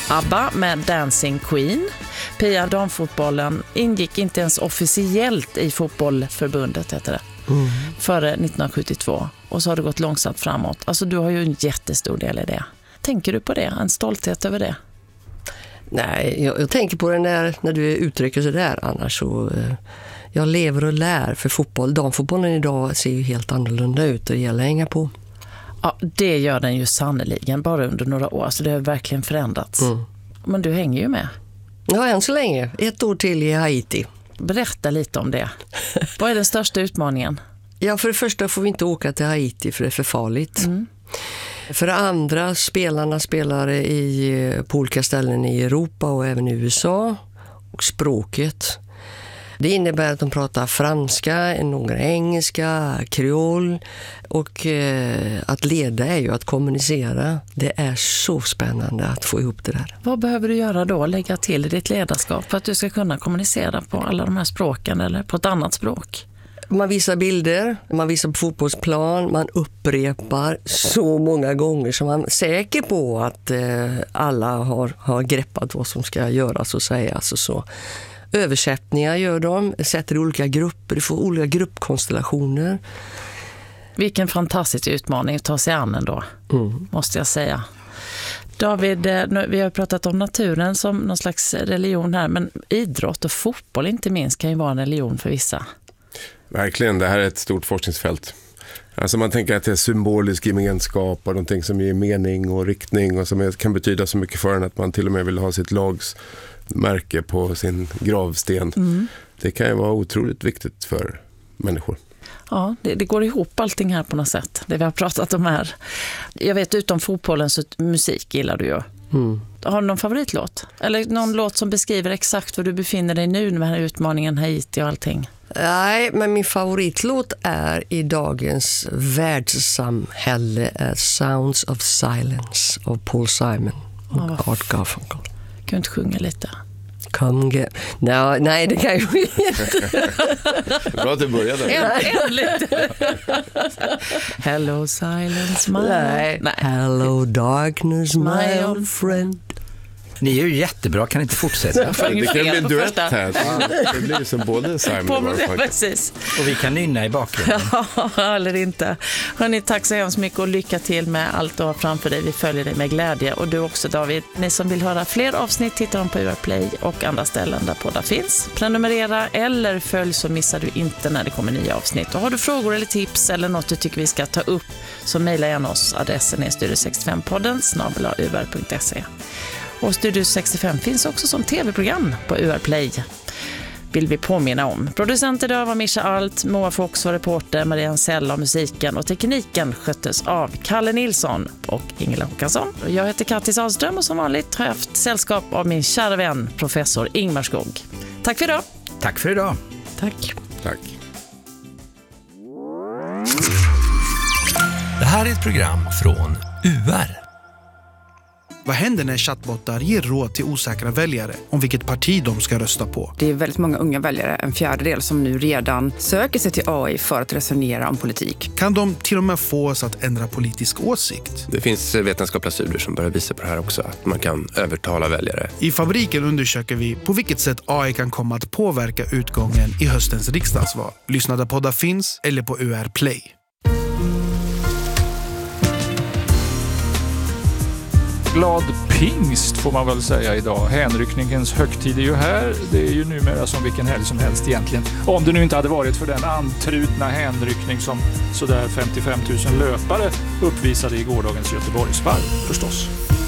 ABBA med Dancing Queen. Pia, damfotbollen ingick inte ens officiellt i fotbollförbundet, heter det. Före 1972. Och så har det gått långsamt framåt. Alltså du har ju en jättestor del i det. Tänker du på det? En stolthet över det? Nej, jag tänker på det när du uttrycker så där. Annars så... Jag lever och lär för fotboll. Damfotbollen idag ser ju helt annorlunda ut och det gäller att hänga på. Ja, det gör den ju sannoliken bara under några år. Så det har verkligen förändrats. Men du hänger ju med. Ja, än så länge. 1 år till i Haiti. Berätta lite om det. Vad är den största utmaningen? Ja, för det första får vi inte åka till Haiti för det är för farligt. För det andra, spelarna spelar på olika ställen i Europa och även i USA. Och språket. Det innebär att de pratar franska, några engelska, kreol. Och att leda är ju att kommunicera. Det är så spännande att få ihop det där. Vad behöver du göra då? Lägga till i ditt ledarskap för att du ska kunna kommunicera på alla de här språken eller på ett annat språk? Man visar bilder, man visar på fotbollsplan, man upprepar så många gånger som man är säker på att alla har greppat vad som ska göras och sägas och så. Översättningar gör de, sätter i olika grupper, du får olika gruppkonstellationer. Vilken fantastisk utmaning att ta sig an ändå, måste jag säga. David, vi har pratat om naturen som någon slags religion här, men idrott och fotboll inte minst kan ju vara en religion för vissa. Verkligen, det här är ett stort forskningsfält. Alltså man tänker att det är symbolisk gemenskap och någonting som ger mening och riktning och som kan betyda så mycket för en att man till och med vill ha sitt lags märke på sin gravsten. Det kan ju vara otroligt viktigt för människor. Ja, det går ihop allting här på något sätt, det vi har pratat om här. Jag vet, utom fotbollen så musik gillar du ju. Har du någon favoritlåt? Eller någon låt som beskriver exakt var du befinner dig nu med den här utmaningen Haiti och allting? Nej, men min favoritlåt är i dagens världssamhälle är Sounds of Silence av Paul Simon och Art Garfunkel. Kan du inte sjunga lite? Nej, det kan jag ju inte. Bra att du började. Lite. Hello silence my... Nej. Hello darkness my old friend. Ni är ju jättebra, kan inte fortsätta. Det kan bli en duett här. Det blir som både Simon och Garfunkel. Precis. Och vi kan nynna i bakgrunden. Ja, eller inte. Hörrni, tack så hemskt mycket och lycka till med allt du har framför dig. Vi följer dig med glädje. Och du också, David. Ni som vill höra fler avsnitt, tittar de på UR Play och andra ställen där poddar finns. Prenumerera eller följ så missar du inte när det kommer nya avsnitt. Och har du frågor eller tips eller något du tycker vi ska ta upp så mejla gärna oss. Adressen är studio65podden@ur.se. Och Studio 65 finns också som tv-program på UR Play. Vill vi påminna om. Producent idag var Mischa Alt, Moa Fox var reporter, Marianne Sell av musiken och tekniken sköttes av Kalle Nilsson och Ingela Håkansson. Jag heter Kattis Sahlström och som vanligt har jag haft sällskap av min kära vän, professor Ingmar Skog. Tack för idag. Tack för idag. Tack. Tack. Det här är ett program från UR. Vad händer när chattbottar ger råd till osäkra väljare om vilket parti de ska rösta på? Det är väldigt många unga väljare, en fjärdedel, som nu redan söker sig till AI för att resonera om politik. Kan de till och med få oss att ändra politisk åsikt? Det finns vetenskapliga studier som börjar visa på det här också, att man kan övertala väljare. I Fabriken undersöker vi på vilket sätt AI kan komma att påverka utgången i höstens riksdagsval. Lyssna där poddar finns eller på UR Play. Glad pingst får man väl säga idag. Hänryckningens högtid är ju här. Det är ju numera som vilken helg som helst egentligen. Om det nu inte hade varit för den antrutna hänryckning som sådär 55 000 löpare uppvisade i gårdagens Göteborgsvarv förstås.